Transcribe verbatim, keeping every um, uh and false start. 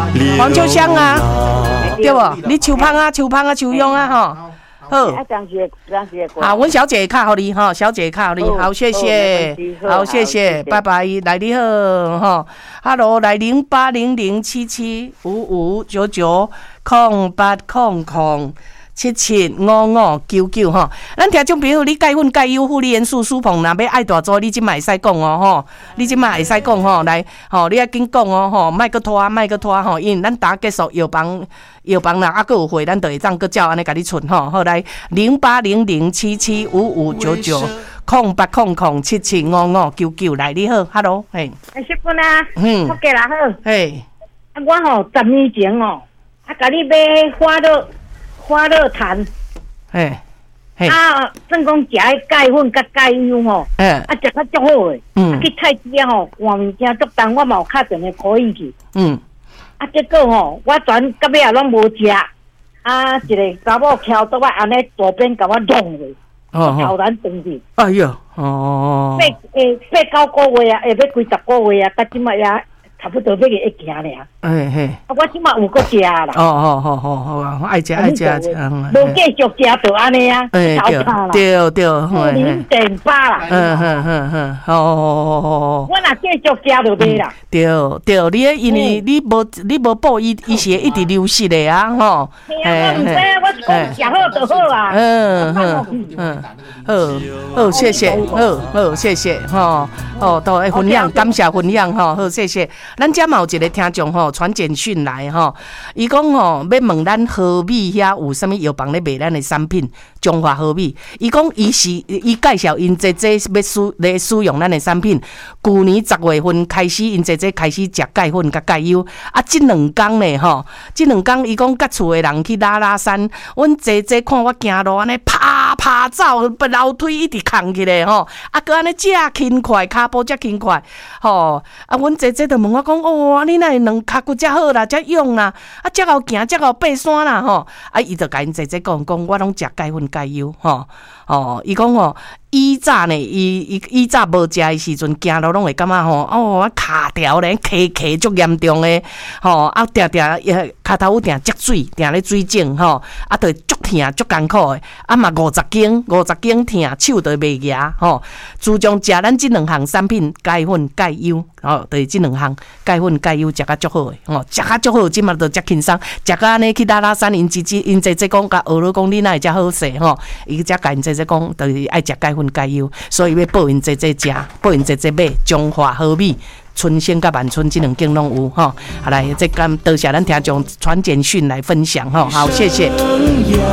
黄秋香啊，对不？你秋芳啊，秋芳啊，秋勇啊，哈。好，好，温小姐卡好你哈，小姐卡好你，好，谢谢，好，谢谢，拜拜，来你好哈 ，Hello， 来零八零零七七五五九九空八空空。七七五五九九吼，咱听众朋友，你介阮介友护理元素苏鹏，若要爱大做，你即卖会使讲哦吼，你即卖会使讲吼，来吼，你爱紧讲哦吼，莫搁拖，莫搁拖吼，因为咱打结束药房药房啦，啊搁有会，咱就会当搁照安尼甲你存吼，好来零八零零七七五五九九空八空空七七五五九九来你好 ，Hello， 嘿， 哎，师傅啊，嗯，好嘅啦好， 嘿， 啊我吼十年前哦，啊甲你买花乐。花乐痰， 嘿， 啊，算讲食迄钙粉甲钙油吼，啊，食较足好诶，嗯，啊去菜市啊吼，换物件足重，我嘛有敲电话可以去，嗯，啊，结果吼，我全到尾啊拢无食，啊，一个查某翘倒来安尼左边甲我弄咧，哦，突然断去， 哎哟，哦， 八诶八九个月啊，下要几十个月啊，到即摆呀。差不多要个一行尔，哎嘿，啊，我即马有个食啦。哦哦哦哦哦，爱食爱食，嗯，无继续食就安尼啊，超差啦。对对，零点八啦。嗯嗯嗯嗯，哦哦哦哦。我若继续食就袂啦。对对，你因为你无你无补伊伊是一直流失的啊，吼。哎，我唔知，我讲食好就好啊。嗯嗯嗯，好好谢谢，好好谢谢，吼哦，都会分享，感谢分享，吼，好谢谢。咱遮嘛有一个听众吼传简讯来吼，伊讲吼要问咱和美遐有啥物药房咧卖咱的产品，中华和美。伊讲伊是伊介绍因姐姐要使咧使用咱的产品，去年十月份开始因姐姐开始食钙粉甲钙油，啊，即两工咧吼，即两工伊讲甲厝的人去拉拉山，阮姐姐看我行路安尼啪啪走，把楼梯一直扛起来吼，啊，佮安尼遮轻快，骹步遮轻快，吼，啊，阮姐姐就问我。讲哦，你那两脚骨遮好啦，遮勇啦，啊，遮好行，遮好爬山啦，吼，啊，伊就甲因姐姐讲，讲我拢食钙粉钙油，吼，哦，伊讲吼，以早呢，伊伊以早无食的时阵，行路拢会感觉吼，哦，啊，骹条咧，卡卡足严重的，吼，啊，定定骹头有定积水，定咧水肿，吼，啊，就足疼足艰苦的，啊嘛五十斤，五十斤疼，手都袂夹，吼，自从食咱即两项产品，钙粉钙油，吼，就是即两项。钙粉钙油食甲足好诶，吼，食甲足好，即马都遮轻松，食甲安尼去拉拉山，因姐姐因姐姐讲，甲学了讲你哪会遮好势吼，伊遮甲因姐姐讲，就是爱食钙粉钙油，所以要报因姐姐食，报因姐姐买中华和美。春鲜甲万春这两间拢有吼，好来，这干多谢咱听众传简讯来分享吼，好，谢谢。